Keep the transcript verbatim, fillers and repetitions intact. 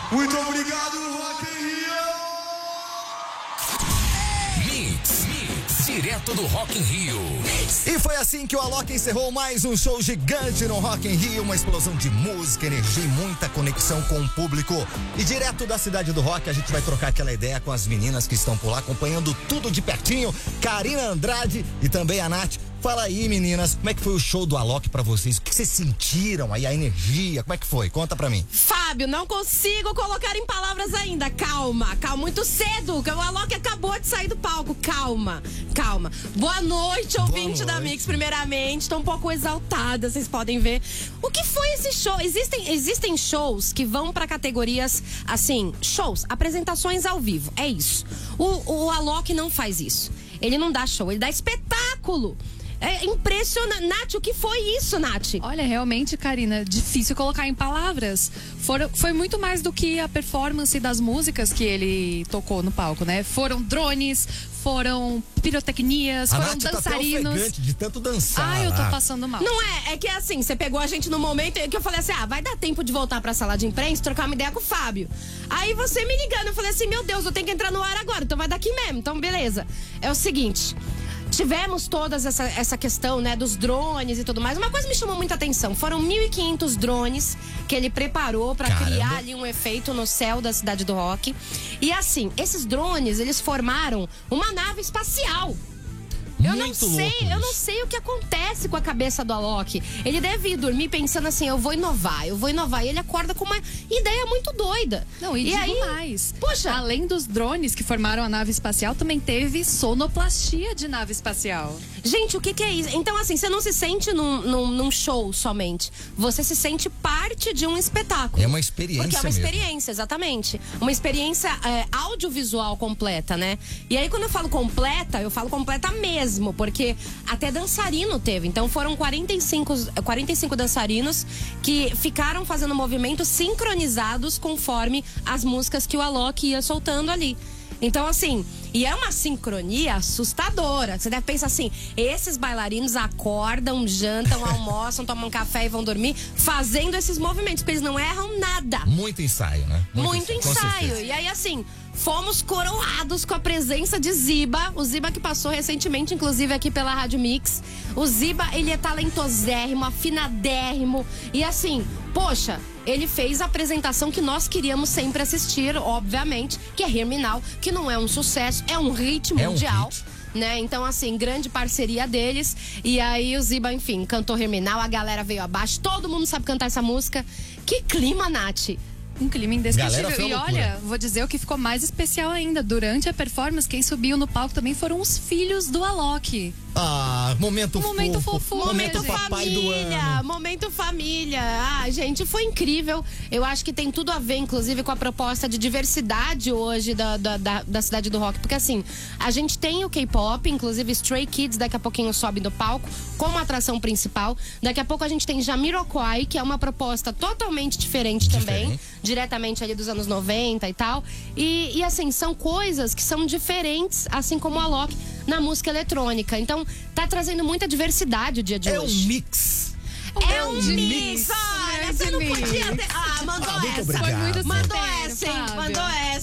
Muito obrigado, Rock in Rio! Mix, Mix, direto do Rock in Rio. E foi assim que o Alok encerrou mais um show gigante no Rock in Rio. Uma explosão de música, energia e muita conexão com o público. E direto da cidade do rock, a gente vai trocar aquela ideia com as meninas que estão por lá, acompanhando tudo de pertinho. Karina Andrade e também a Nath. Fala aí, meninas, como é que foi o show do Alok pra vocês? O que vocês sentiram aí, a energia? Como é que foi? Conta pra mim. Fábio, não consigo colocar em palavras ainda. Calma, calma, muito cedo. O Alok acabou de sair do palco. Calma, calma. Boa noite, ouvinte da Mix, primeiramente. Tô um pouco exaltada, vocês podem ver. O que foi esse show? Existem, existem shows que vão pra categorias, assim, shows, apresentações ao vivo. É isso. O, o Alok não faz isso. Ele não dá show, ele dá espetáculo. É impressionante. Nath, o que foi isso, Nath? Olha, realmente, Karina, difícil colocar em palavras. Foram, foi muito mais do que a performance das músicas que ele tocou no palco, né? Foram drones, foram pirotecnias, a foram Nath dançarinos. Tá até ofegante de tanto dançar. Ah, eu tô lá. passando mal. Não é, é que assim, você pegou a gente no momento que eu falei assim, ah, vai dar tempo de voltar pra sala de imprensa, trocar uma ideia com o Fábio. Aí você me ligando, eu falei assim, meu Deus, eu tenho que entrar no ar agora, então vai daqui mesmo, então beleza. É o seguinte... Tivemos toda essa, essa questão, né, dos drones e tudo mais. Uma coisa me chamou muita atenção. Foram mil e quinhentos drones que ele preparou para criar ali um efeito no céu da cidade do rock. E assim, esses drones, eles formaram uma nave espacial. Eu não sei, eu não sei o que acontece com a cabeça do Alok. Ele deve ir dormir pensando assim, eu vou inovar, eu vou inovar. E ele acorda com uma ideia muito doida. Não, e, e digo aí, mais. Poxa, além dos drones que formaram a nave espacial, também teve sonoplastia de nave espacial. Gente, o que, que é isso? Então, assim, você não se sente num, num, num show somente. Você se sente parte de um espetáculo. É uma experiência Porque é uma mesmo. experiência, exatamente. Uma experiência é, audiovisual completa, né? E aí, quando eu falo completa, eu falo completa mesmo. Porque até dançarino teve. Então, foram quarenta e cinco, quarenta e cinco dançarinos que ficaram fazendo movimentos sincronizados conforme as músicas que o Alok ia soltando ali. Então, assim, e é uma sincronia assustadora. Você deve pensar assim, esses bailarinos acordam, jantam, almoçam, tomam café e vão dormir fazendo esses movimentos, porque eles não erram nada. Muito ensaio, né? Muito, Muito ensaio. ensaio. E aí, assim, fomos coroados com a presença de Ziba. O Ziba que passou recentemente, inclusive, aqui pela Rádio Mix. O Ziba, ele é talentosérrimo, afinadérrimo. E assim, poxa, ele fez a apresentação que nós queríamos sempre assistir, obviamente, que é Hear Me Now, que não é um sucesso, é um hit mundial. É um hit. Né? Então, assim, grande parceria deles. E aí o Ziba, enfim, cantou Hear Me Now, a galera veio abaixo, todo mundo sabe cantar essa música. Que clima, Nath! Um clima indescritível. E olha, vou dizer o que ficou mais especial ainda. Durante a performance, quem subiu no palco também foram os filhos do Alok. Ah, momento, momento fofo. fofo. Momento papai do família. ano. Momento família. Ah, gente, foi incrível. Eu acho que tem tudo a ver, inclusive, com a proposta de diversidade hoje da, da, da, da cidade do rock. Porque assim, a gente tem o K-pop, inclusive Stray Kids daqui a pouquinho sobe no palco como atração principal. Daqui a pouco a gente tem Jamiroquai, que é uma proposta totalmente diferente, diferente. também. Diretamente ali dos anos noventa e tal. E, e assim, são coisas que são diferentes, assim como o Alok, na música eletrônica. Então, tá trazendo muita diversidade o dia de é hoje. Um mix. É um mix. mix. Olha, você não podia ter... Ah, mandou ah, muito essa. obrigado. Foi muito Mandou certeiro, essa, hein? Fábio. Mandou essa.